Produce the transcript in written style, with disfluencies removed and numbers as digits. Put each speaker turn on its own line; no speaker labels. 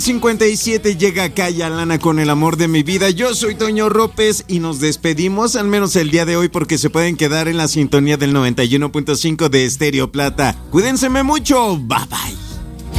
57 llega Kaya Lana con el amor de mi vida. Yo soy Toño López y nos despedimos al menos el día de hoy porque se pueden quedar en la sintonía del 91.5 de Estéreo Plata. Cuídense mucho. Bye bye.